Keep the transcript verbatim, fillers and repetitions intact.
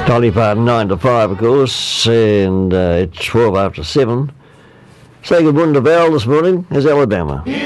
Dolly Parton, nine to five, of course, and uh, it's twelve after seven. Say good morning to Val this morning. Here's Alabama.